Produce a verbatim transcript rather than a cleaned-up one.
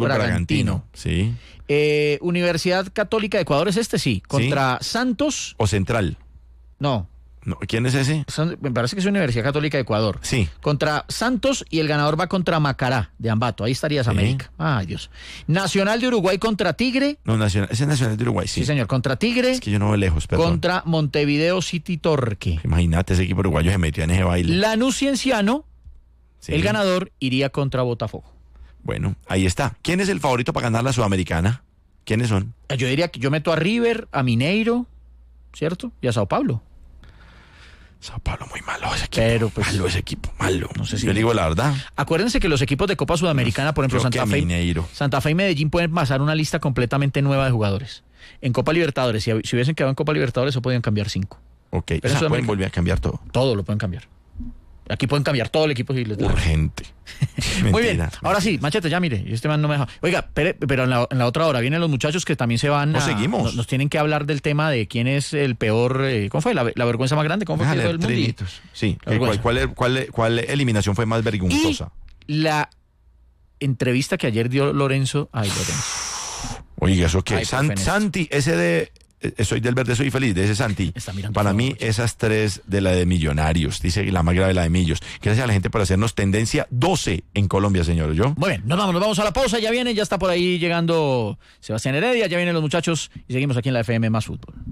Fútbol Bragantino. Bragantino. Sí. Eh, Universidad Católica de Ecuador es este, sí. Contra ¿Sí? Santos. ¿O Central? No. No, ¿quién es ese? Son, me parece que es Universidad Católica de Ecuador. Sí. Contra Santos y el ganador va contra Macará de Ambato. Ahí estarías Sí. América. Ay, Dios. Nacional de Uruguay contra Tigre. No, Nacional, ese es Nacional de Uruguay, sí. Sí, señor. Contra Tigre. Es que yo no veo lejos, perdón. Contra Montevideo City Torque. Imagínate, ese equipo uruguayo se metió en ese baile. Lanús Cienciano. Sí. El ganador iría contra Botafogo. Bueno, ahí está. ¿Quién es el favorito para ganar la Sudamericana? ¿Quiénes son? Yo diría que yo meto a River, a Mineiro, ¿cierto? Y a Sao Paulo. Sao Paulo muy malo ese equipo. Pero, pues, malo ese equipo, malo. no sé si- Yo digo la verdad. Acuérdense que los equipos de Copa Sudamericana, por ejemplo, Creo Santa que Fe, Mineiro. Santa Fe y Medellín pueden pasar una lista completamente nueva de jugadores. En Copa Libertadores, si, si hubiesen quedado en Copa Libertadores, eso podían cambiar cinco. Ok, Pero o sea, eso pueden América- volver a cambiar todo. Todo lo pueden cambiar. Aquí pueden cambiar todo el equipo si les da. Urgente. Muy bien, Mentira, ahora sí, mentira. Machete, ya mire, este man no me deja. Oiga, pero, pero en, la, en la otra hora vienen los muchachos que también se van ¿No a... seguimos? Nos, nos tienen que hablar del tema de quién es el peor... Eh, ¿Cómo fue? La, la vergüenza más grande, ¿cómo fue que Déjale fue el mundo? trinitos. Sí, La ¿cuál, vergüenza. cuál, cuál, cuál eliminación fue más vergonzosa? Y la entrevista que ayer dio Lorenzo... Ay, Lorenzo. Oiga, ¿eso qué? Ay, San- profe, Santi, ese de... eh, Soy del verde, soy feliz, de ese Santi. Está mirando Para todo, mí, chico. esas tres de la de Millonarios, dice la más grave, la de Millos. Gracias a la gente por hacernos tendencia doce en Colombia, señor. ¿Yo? Muy bien, nos vamos, nos vamos a la pausa, ya viene, ya está por ahí llegando Sebastián Heredia, ya vienen los muchachos y seguimos aquí en la F M Más Fútbol.